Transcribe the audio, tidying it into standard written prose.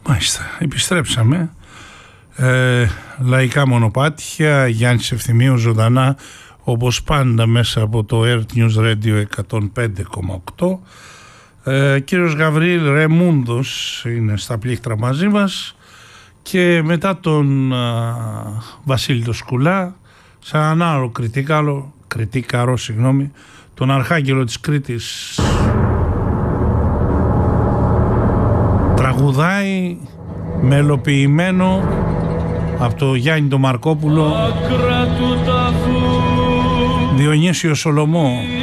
Μάλιστα, επιστρέψαμε. Λαϊκά μονοπάτια, Γιάννης Ευθυμίου ζωντανά, όπως πάντα μέσα από το Earth News Radio 105,8. Κύριος Γαβρίλ Ρεμούντος είναι στα πλήκτρα μαζί μας, και μετά τον Βασίλη το Σκουλά, σαν έναν άλλο κριτικάρο, τον Αρχάγγελο της Κρήτης, τραγουδάει μελοποιημένο από το Γιάννη το Μαρκόπουλο, Διονύσιο Σολομό.